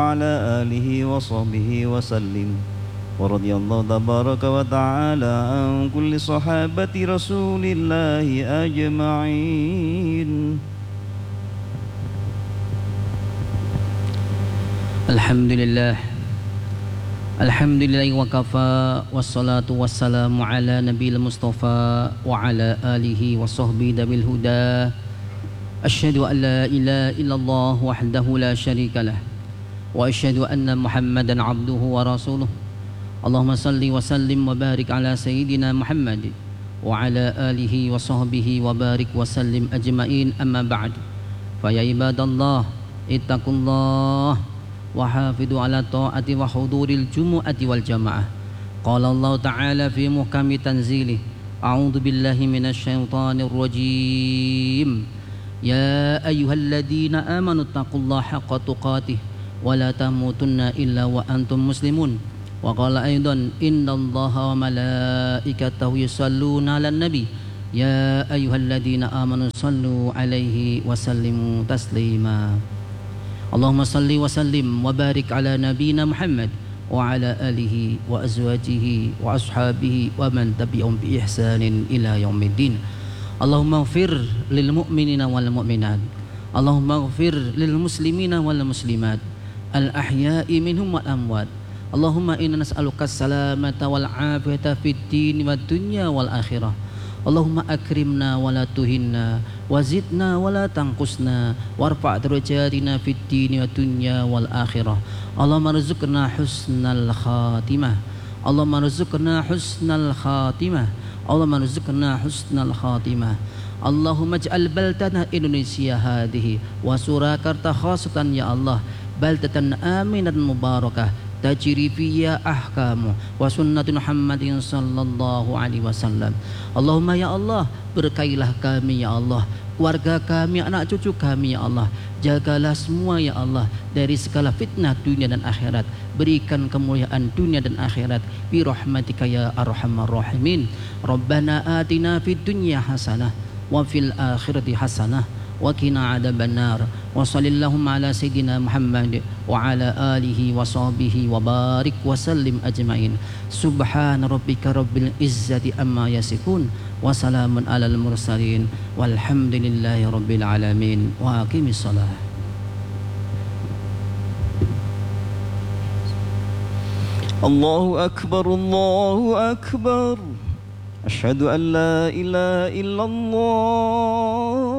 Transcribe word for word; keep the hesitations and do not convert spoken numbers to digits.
وعلى آله وصحبه وسلم ورضي الله تبارك وتعالى عن كل صحابة رسول الله أجمعين. الحمد لله الحمد لله وكفى والصلاة والسلام على نبي المصطفى وعلى آله وصحبه ذوي الهدى. أشهد أن لا إله إلا الله وحده لا شريك له وأشهد أن محمدا عبده ورسوله. اللهم صل وسلم وبارك على سيدنا محمد وعلى آله وصحبه وبارك وسلم أجمعين. أما بعد، فيا عباد الله اتقوا الله وحافظوا على طاعة وحضور الجمعة والجماعة. قال الله تعالى في محكم تنزيله: أعوذ بالله من الشيطان الرجيم. يا أيها الذين آمنوا اتقوا الله حق تقاته ولا تموتن إلا وأنتم مسلمون. وقال أيضا: إن الله وملائكته يصلون على النبي يا أيها الذين آمنوا صلوا عليه وسلموا تسليما. اللهم صل وسلم وبارك على نبينا محمد وعلى آله وأزواجه وأصحابه ومن تبعهم بإحسان إلى يوم الدين. اللهم اغفر للمؤمنين والمؤمنات، اللهم اغفر للمسلمين والمسلمات الأحياء منهم والأموات. اللهم إنا نسألك السلامة والعافية في الدين والدنيا والآخرة. اللهم أكرمنا ولا تهنا وزدنا ولا تنقصنا وارفع درجاتنا في الدين والدنيا والآخرة. اللهم ارزقنا حسن الخاتمة، اللهم ارزقنا حسن الخاتمة، اللهم ارزقنا حسن الخاتمة. اللهم اجعل بلدنا إندونيسيا هذه وسurakarta خاصة يا الله بلدة آمنة مباركة tajri fiya ahkamu wa sunnati Muhammadin sallallahu alaihi wasallam. Allahumma ya Allah, berkailah kami ya Allah, keluarga kami, anak cucu kami ya Allah. Jagalah semua ya Allah dari segala fitnah dunia dan akhirat. Berikan kemuliaan dunia dan akhirat bi rahmatika ya arhamar rahimin. Rabbana atina fid dunya hasanah wa fil akhirati hasanah wa qina adzabannar. Wa sallallahu ala sayyidina Muhammad wa ala alihi wa sahbihi wa barik wa sallim ajmain. Subhana rabbika rabbil izzati amma yasifun wa salamun alal mursalin walhamdulillahi rabbil alamin. Wa aqimis salah. Allahu akbar, Allahu akbar. Asyhadu an la ilaha illallah